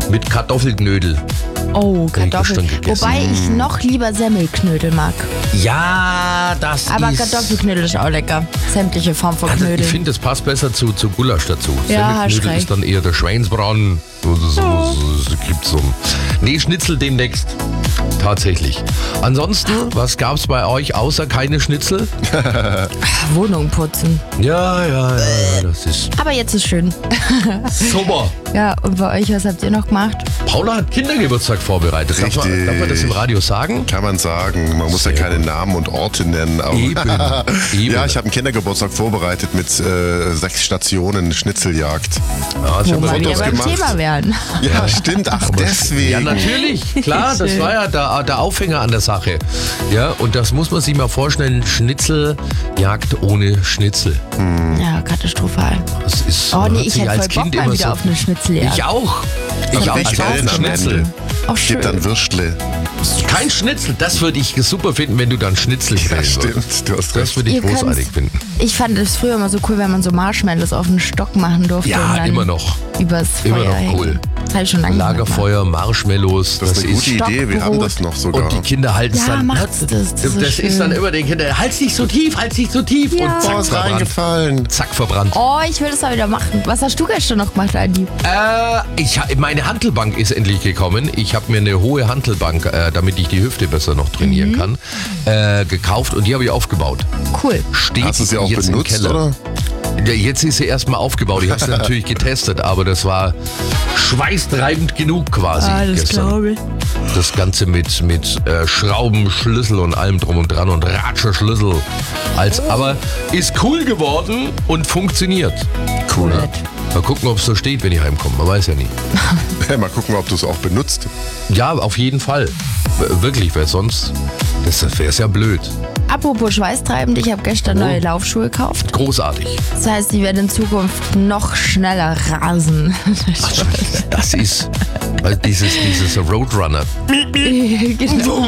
Mit Kartoffelknödel. Oh, Den hab ich Kartoffeln. schon gegessen. Wobei ich noch lieber Semmelknödel mag. Ja, das Aber ist... Kartoffelknödel ist auch lecker. Sämtliche Formen von Also, Knödeln. ich finde, das passt besser zu Gulasch dazu. Ja, hast Semmelknödel recht. ist dann eher der Schweinsbraten. So gibt's so. Nee, Schnitzel demnächst. Tatsächlich. Ansonsten, was gab's bei euch außer keine Schnitzel? Wohnung putzen. Ja, das ist Aber jetzt ist schön. super. Ja, und bei euch, was habt ihr noch gemacht? Paula hat Kindergeburtstag vorbereitet. Darf Richtig. man das im Radio sagen? Kann man sagen. Man muss ja keine Namen und Orte nennen. Aber Eben. Ja, ich habe einen Kindergeburtstag vorbereitet mit 6 Stationen Schnitzeljagd. Ja, das Wo haben wir wir wieder Fotos beim gemacht. Thema wären. Ja, stimmt. Ach, deswegen. Ja, natürlich. Klar, das war ja der Aufhänger an der Sache. Ja, und das muss man sich mal vorstellen. Schnitzeljagd ohne Schnitzel. Ja, katastrophal. Das ist, Oh man nee, hat ich sich hätte als voll Bock Kind mal immer wieder so... auf eine Schnitzeljagd. Ich auch. Ich Aber auch. welche Also Wellen am Schnitzel. Ende? Auch Gibt schön. dann Würstle. Kein Schnitzel. Das würde ich super finden, wenn du dann Schnitzel Ja, grillen stimmt. würdest. Du hast Das recht. würde ich Ihr großartig könnt's- finden. Ich fand es früher immer so cool, wenn man so Marshmallows auf einen Stock machen durfte. und Ja, dann immer noch. Übers Immer Feuer noch hängen. cool. Das hab ich schon lange nicht mehr gemacht. Lagerfeuer, Marshmallows. Das ist eine gute Idee. Wir haben Stockbrot. das noch sogar. Und die Kinder halten es Ja, dann. macht's das. Das ist so ist schön. dann immer den Kindern, halt's nicht so tief, halt's nicht so tief. Ja. Und Oh, zack, ist verbrannt. reingefallen. Zack, verbrannt. Oh, ich will das mal wieder machen. Was hast du gestern noch gemacht, Andi? Meine Hantelbank ist endlich gekommen. Ich habe mir eine hohe Hantelbank, damit ich die Hüfte besser noch trainieren kann, gekauft und die habe ich aufgebaut. Cool. Steht Hast du sie auch jetzt im benutzt, Keller. oder? Ja, jetzt ist sie erstmal aufgebaut. Ich habe sie natürlich getestet, aber das war schweißtreibend genug quasi gestern. ich. Das Ganze mit Schrauben, Schlüssel und allem drum und dran und Ratscheschlüssel. Aber ist cool geworden und funktioniert. Cool. Mal gucken, ob es so steht, wenn ich heimkomme. Man weiß ja nie. Mal gucken, ob du es auch benutzt. Ja, auf jeden Fall. Wirklich, weil sonst, das wäre ja blöd. Apropos schweißtreibend, ich habe gestern neue Laufschuhe gekauft. Großartig. Das heißt, die werden in Zukunft noch schneller rasen. Das ist dieses Roadrunner. Genau.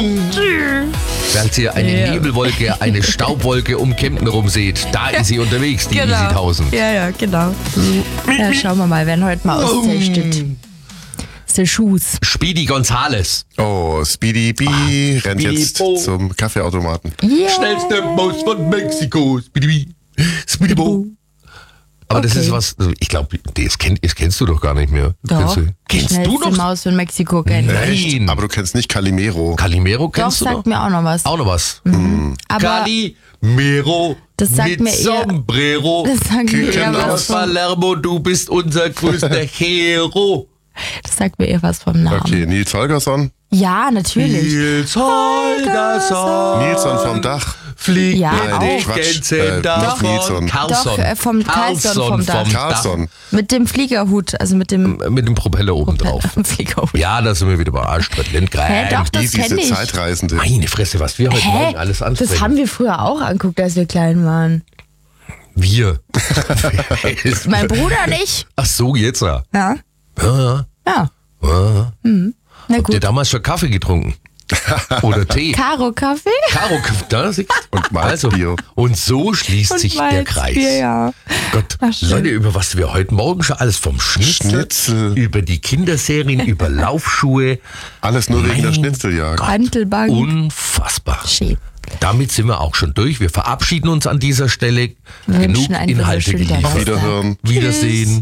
Während ihr eine Ja. Nebelwolke, eine Staubwolke um Kempten rum seht, da ist sie unterwegs, die Easy 1000. Ja, genau. Ja, schauen wir mal, werden heute mal austestet. Das ist der Schuss. Speedy Gonzales. Oh, Speedy B rennt Speedy jetzt Bo. zum Kaffeeautomaten. Ja. Schnellste Maus von Mexiko. Speedy B. Speedy Bo. Aber das Okay. ist was, ich glaube, das kennst du doch gar nicht mehr. Doch. Kennst du Schnellste noch? Maus von Mexiko kennen. Nein. Aber du kennst nicht Calimero. Calimero Doch, kennst du sagt noch? mir auch noch was. Auch noch was. Aber Calimero Das sagt mit mir eher- Sombrero. das sagt mir eher Genau. Aus was vom, Palermo, du bist unser größter Hero. das sagt mir eher was vom Namen. Okay, Nils Holgersson. Ja, natürlich. Nils Holgersson. Nilsson vom Dach. Fliegt Ja, mit auch. den Quatsch. Gänsen Nicht davon. Nilsson. Carlson. Doch, vom Carlson vom Dach. Carlson. Mit dem Fliegerhut, also mit dem Mit dem Propeller oben drauf. Fliegerhut. Ja, da sind wir wieder bei Astrid Lindgren. Hä, doch, das Diese kenne ich. Zeitreisende. Meine Fresse, was wir heute Morgen alles ansprechen. Das haben wir früher auch angeguckt, als wir klein waren. wir. Mein Bruder nicht. Ach so, jetzt ja. Ja. Ja. Ja. Ja. Na Habt ihr gut. damals schon Kaffee getrunken? Oder Tee? Karo Kaffee? Karo, da siehst du. Und Malzbier. Und so schließt sich der Kreis. Malzbier, ja. Gott, Ach, schön. Leute, über was wir heute Morgen schon alles vom Schnitzel. über die Kinderserien, über Laufschuhe. Alles nur wegen der Mein Schnitzeljagd. Hantelbank. Unfassbar. Schön. Damit sind wir auch schon durch. Wir verabschieden uns an dieser Stelle. Wünschen Genug einen Inhalte wunderschönen Tag. geliefert. Auf Wiederhören. Wiedersehen.